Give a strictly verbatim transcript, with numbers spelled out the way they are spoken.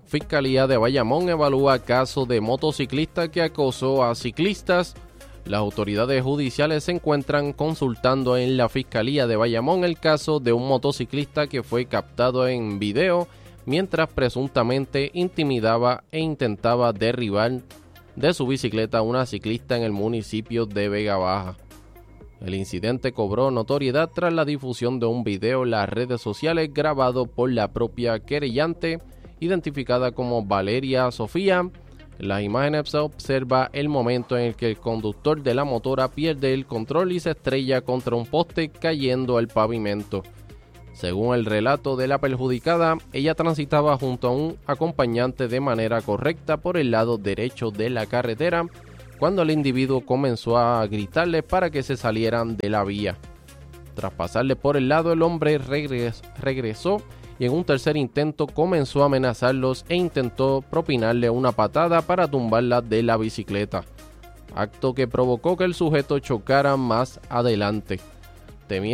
Fiscalía de Bayamón evalúa caso de motociclista que acosó a ciclistas. Las autoridades judiciales se encuentran consultando en la Fiscalía de Bayamón el caso de un motociclista que fue captado en video mientras presuntamente intimidaba e intentaba derribar de su bicicleta a una ciclista en el municipio de Vega Baja. El incidente cobró notoriedad tras la difusión de un video en las redes sociales grabado por la propia querellante, identificada como Valeria Sofía. En las imágenes se observa el momento en el que el conductor de la motora pierde el control y se estrella contra un poste cayendo al pavimento. Según el relato de la perjudicada, ella transitaba junto a un acompañante de manera correcta por el lado derecho de la carretera cuando el individuo comenzó a gritarle para que se salieran de la vía. Tras pasarle por el lado, el hombre regres- regresó y en un tercer intento comenzó a amenazarlos e intentó propinarle una patada para tumbarla de la bicicleta, acto que provocó que el sujeto chocara más adelante.